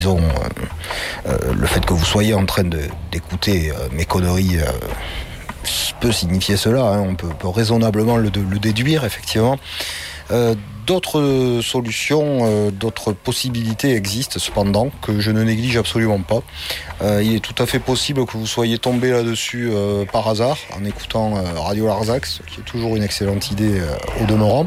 le fait que vous soyez en train d'écouter mes conneries peut signifier cela, hein. On peut raisonnablement le déduire, effectivement. D'autres solutions, d'autres possibilités existent cependant, que je ne néglige absolument pas. Il est tout à fait possible que vous soyez tombé là-dessus par hasard, en écoutant Radio Larzac, ce qui est toujours une excellente idée au demeurant.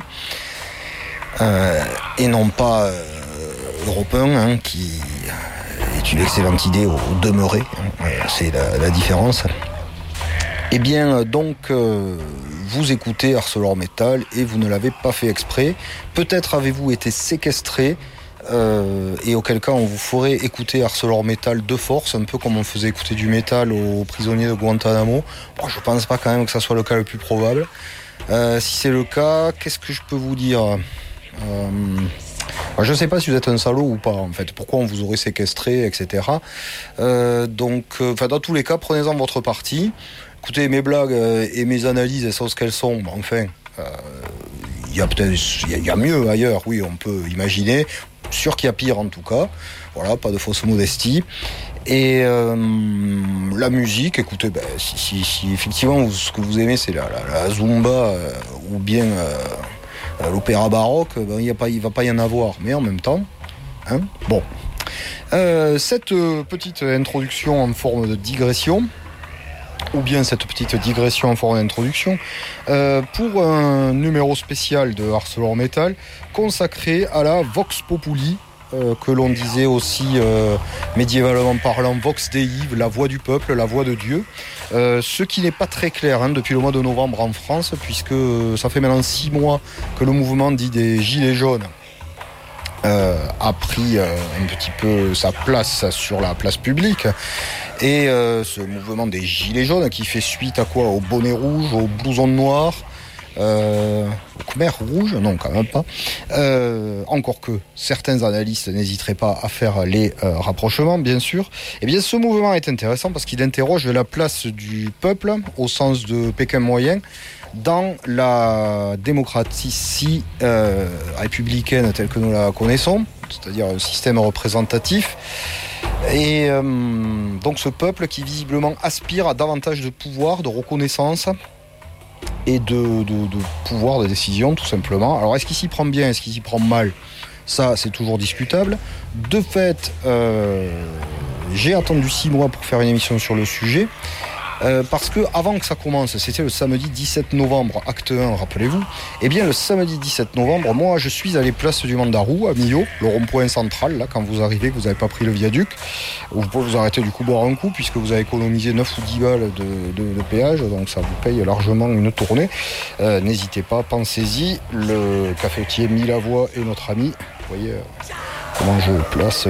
Et non pas Europe 1, hein, qui est une excellente idée au demeuré, hein. C'est la différence. Eh bien, donc, vous écoutez ArcelorMittal et vous ne l'avez pas fait exprès. Peut-être avez-vous été séquestré, et auquel cas on vous ferait écouter ArcelorMittal de force, un peu comme on faisait écouter du métal aux prisonniers de Guantanamo. Bon, je pense pas quand même que ça soit le cas le plus probable. Si c'est le cas, qu'est-ce que je peux vous dire ? Je ne sais pas si vous êtes un salaud ou pas, en fait. Pourquoi on vous aurait séquestré, etc. Dans tous les cas, prenez-en votre parti. Écoutez, mes blagues et mes analyses, elles sont ce qu'elles sont. Enfin, il y a mieux ailleurs, oui, on peut imaginer. Sûr qu'il y a pire, en tout cas. Voilà, pas de fausse modestie. Et la musique, écoutez, si effectivement ce que vous aimez, c'est la Zumba ou bien l'opéra baroque, il va pas y en avoir. Mais en même temps, hein, bon. Cette petite introduction en forme de digression, ou bien cette petite digression en forme d'introduction, pour un numéro spécial de ArcelorMittal consacré à la Vox Populi, que l'on disait aussi médiévalement parlant Vox Dei, la voix du peuple, la voix de Dieu. Ce qui n'est pas très clair, hein, depuis le mois de novembre en France, puisque ça fait maintenant 6 mois que le mouvement dit des Gilets jaunes a pris un petit peu sa place sur la place publique. Et ce mouvement des Gilets jaunes qui fait suite à quoi ? Au bonnet rouge, au blouson noir, au khmer rouge, non quand même pas. Encore que certains analystes n'hésiteraient pas à faire les rapprochements, bien sûr. Eh bien, ce mouvement est intéressant parce qu'il interroge la place du peuple, au sens de Pékin moyen, dans la démocratie républicaine telle que nous la connaissons, c'est-à-dire un système représentatif. Et donc ce peuple qui visiblement aspire à davantage de pouvoir, de reconnaissance et de pouvoir de décision, tout simplement. Alors est-ce qu'il s'y prend bien, est-ce qu'il s'y prend mal ? Ça, c'est toujours discutable. De fait, j'ai attendu 6 mois pour faire une émission sur le sujet. Parce que avant que ça commence, c'était le samedi 17 novembre, acte 1, rappelez-vous. Eh bien, le samedi 17 novembre, moi, je suis allé place du Mandarou, à Millau, le rond-point central, là, quand vous arrivez, que vous n'avez pas pris le viaduc. Vous pouvez vous arrêter, du coup, boire un coup, puisque vous avez économisé 9 ou 10 balles de péage, donc ça vous paye largement une tournée. N'hésitez pas, pensez-y. Le cafetier Milavoie est notre ami. Vous voyez comment je place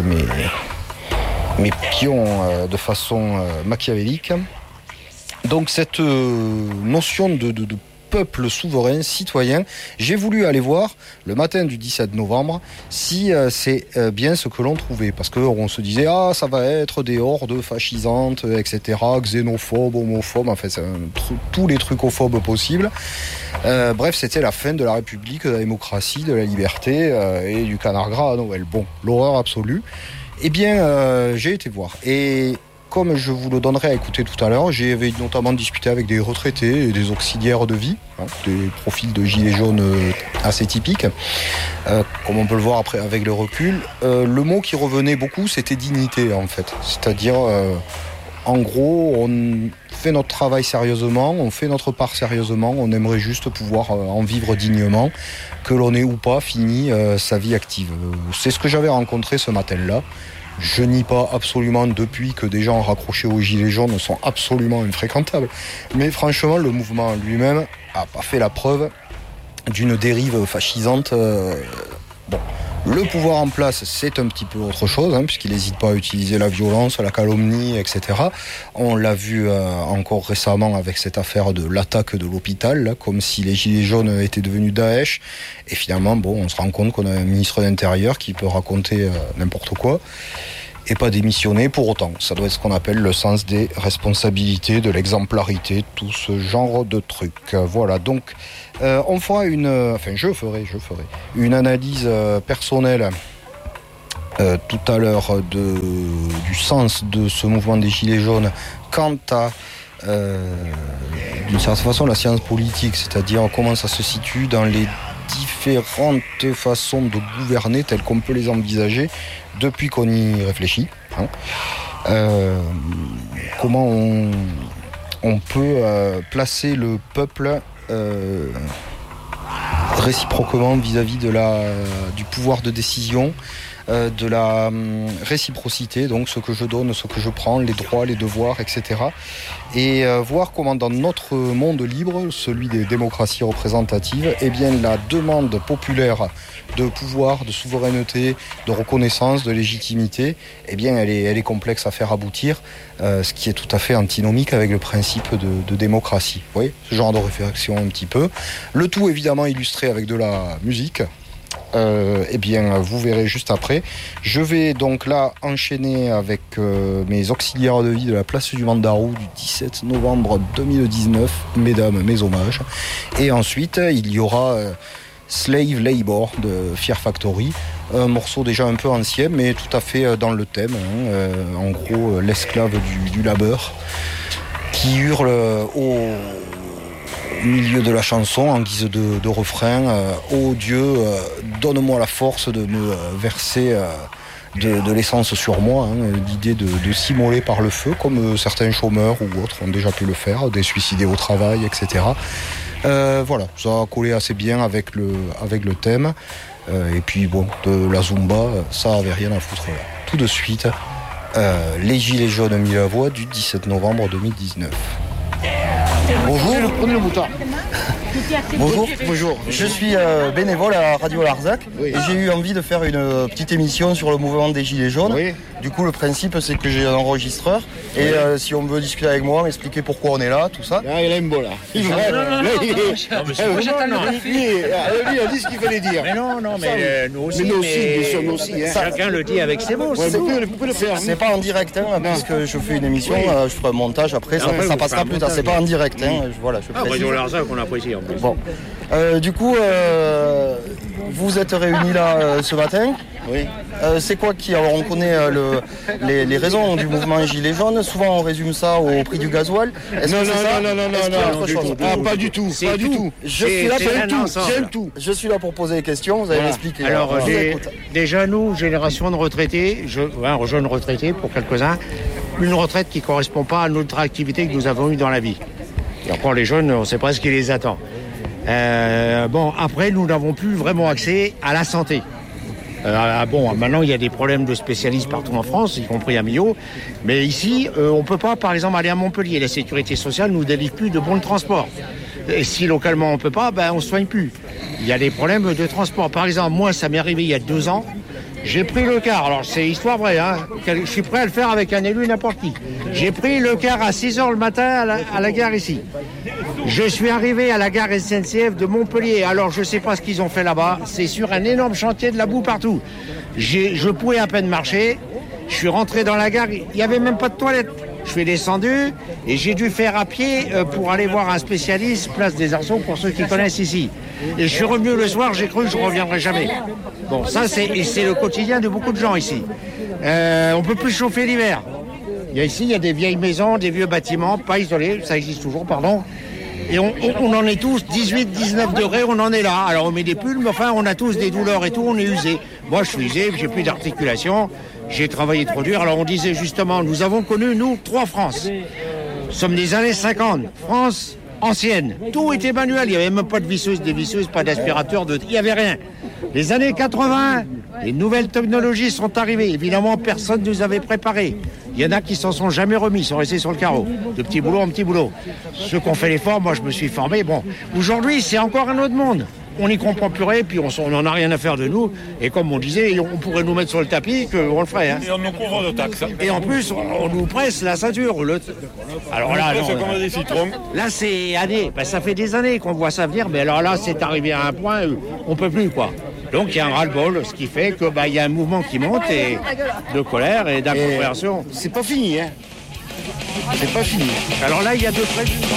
mes pions de façon machiavélique. Donc cette notion de peuple souverain, citoyen, j'ai voulu aller voir le matin du 17 novembre si c'est bien ce que l'on trouvait. Parce qu'on se disait, ça va être des hordes fascisantes, etc., xénophobes, homophobes, enfin c'est tous les trucophobes possibles. Bref, c'était la fin de la République, de la démocratie, de la liberté et du canard gras à Noël. Bon, l'horreur absolue. Eh bien, j'ai été voir. Et comme je vous le donnerai à écouter tout à l'heure, j'avais notamment discuté avec des retraités et des auxiliaires de vie, des profils de gilets jaunes assez typiques. Comme on peut le voir après avec le recul, le mot qui revenait beaucoup, c'était dignité en fait. C'est-à-dire, en gros, on fait notre travail sérieusement, on fait notre part sérieusement, on aimerait juste pouvoir en vivre dignement, que l'on ait ou pas fini sa vie active. C'est ce que j'avais rencontré ce matin-là. Je nie pas absolument depuis que des gens raccrochés aux gilets jaunes sont absolument infréquentables. Mais franchement, le mouvement lui-même a pas fait la preuve d'une dérive fascisante. Bon, le pouvoir en place, c'est un petit peu autre chose, puisqu'il n'hésite pas à utiliser la violence, la calomnie, etc. On l'a vu encore récemment avec cette affaire de l'attaque de l'hôpital, là, comme si les gilets jaunes étaient devenus Daesh. Et finalement, on se rend compte qu'on a un ministre de l'Intérieur qui peut raconter n'importe quoi et pas démissionner pour autant. Ça doit être ce qu'on appelle le sens des responsabilités, de l'exemplarité, tout ce genre de trucs. Voilà, donc on fera je ferai une analyse personnelle tout à l'heure du sens de ce mouvement des Gilets jaunes quant à, d'une certaine façon, la science politique, c'est-à-dire comment ça se situe dans les différentes façons de gouverner telles qu'on peut les envisager depuis qu'on y réfléchit. Comment on peut placer le peuple réciproquement vis-à-vis du pouvoir de décision, de la réciprocité, donc ce que je donne, ce que je prends, les droits, les devoirs, etc. Et voir comment dans notre monde libre, celui des démocraties représentatives, eh bien, la demande populaire de pouvoir, de souveraineté, de reconnaissance, de légitimité, eh bien, elle est complexe à faire aboutir, ce qui est tout à fait antinomique avec le principe de démocratie. Vous voyez, ce genre de réflexion un petit peu. Le tout évidemment illustré avec de la musique. Eh bien, vous verrez juste après. Je vais donc là enchaîner avec mes auxiliaires de vie de la place du Mandarou du 17 novembre 2019. Mesdames, mes hommages. Et ensuite, il y aura Slave Labor de Fear Factory. Un morceau déjà un peu ancien, mais tout à fait dans le thème. En gros, l'esclave du labeur qui hurle au milieu de la chanson en guise de refrain, ô Dieu, donne-moi la force de me verser de l'essence sur moi, l'idée de s'immoler par le feu, comme certains chômeurs ou autres ont déjà pu le faire, des suicidés au travail, etc. Voilà, ça a collé assez bien avec le thème. Et puis bon, de la Zumba, ça avait rien à foutre. Tout de suite, les Gilets jaunes mis la voix du 17 novembre 2019. Bonjour, prenez le bouton. Bonjour. Je suis bénévole à Radio Larzac et j'ai eu envie de faire une petite émission sur le mouvement des Gilets jaunes. Oui. Du coup, le principe, c'est que j'ai un enregistreur et si on veut discuter avec moi, m'expliquer pourquoi on est là, tout ça. Ah, il aime beau là. Lui, il a dit ce qu'il fallait dire. Mais non, mais nous aussi. Nous aussi. Chacun le dit avec ses mots. Vous pouvez le faire. C'est pas en direct, puisque je fais une émission, je ferai un montage après, ça passera plus tard. C'est pas en direct, voilà. Radio Larzac, on apprécie en plus. Bon. Du coup, vous êtes réunis là ce matin. Oui. C'est quoi qui... Alors on connaît les raisons du mouvement Gilets jaunes. Souvent on résume ça au prix du gasoil. Non, pas du tout. Je suis là pour tout. Je suis là pour poser des questions, vous allez m'expliquer. Alors déjà nous, génération de retraités, jeunes retraités pour quelques-uns, une retraite qui ne correspond pas à notre activité que nous avons eue dans la vie. Et encore les jeunes, on ne sait pas ce qui les attend. Après, nous n'avons plus vraiment accès à la santé. Maintenant, il y a des problèmes de spécialistes partout en France, y compris à Millau. Mais ici, on ne peut pas, par exemple, aller à Montpellier. La sécurité sociale ne nous délivre plus de bons de transport. Et si localement, on ne peut pas, on ne se soigne plus. Il y a des problèmes de transport. Par exemple, moi, ça m'est arrivé il y a 2 ans. J'ai pris le car, alors c'est histoire vraie, je suis prêt à le faire avec un élu n'importe qui. J'ai pris le car à 6h le matin à la gare ici. Je suis arrivé à la gare SNCF de Montpellier, alors je ne sais pas ce qu'ils ont fait là-bas, c'est sur un énorme chantier de la boue partout. Je pouvais à peine marcher, je suis rentré dans la gare, il n'y avait même pas de toilette. Je suis descendu et j'ai dû faire à pied pour aller voir un spécialiste, place des Arceaux, pour ceux qui connaissent ici. Et je suis revenu le soir, j'ai cru que je ne reviendrai jamais. Bon, ça c'est le quotidien de beaucoup de gens ici. On ne peut plus chauffer l'hiver. Il y a des vieilles maisons, des vieux bâtiments, pas isolés, ça existe toujours, pardon. Et on en est tous, 18, 19 degrés, on en est là. Alors on met des pulls, mais enfin on a tous des douleurs et tout, on est usé. Moi je suis usé, j'ai plus d'articulation, j'ai travaillé trop dur. Alors on disait justement, nous avons connu, nous, 3 France. Nous sommes des années 50, France ancienne. Tout était manuel, il n'y avait même pas de visseuse, des visseuses, pas d'aspirateur, il n'y avait rien. Les années 80, les nouvelles technologies sont arrivées. Évidemment, personne ne nous avait préparés. Il y en a qui s'en sont jamais remis, ils sont restés sur le carreau. De petit boulot en petit boulot. Ceux qui ont fait l'effort, moi je me suis formé. Bon, aujourd'hui, c'est encore un autre monde. On n'y comprend plus rien, puis on n'en a rien à faire de nous. Et comme on disait, on pourrait nous mettre sur le tapis, qu'on le ferait. Et on nous couvre de taxes. Et en plus, on nous presse la ceinture. Alors là, c'est comme des citrons. Là, c'est années. Ça fait des années qu'on voit ça venir, mais alors là, c'est arrivé à un point où on peut plus, quoi. Donc il y a un ras-le-bol, ce qui fait que il y a un mouvement qui monte et de colère et d'incompréhension. C'est pas fini, C'est pas fini. Alors là, il y a 2 préjugés.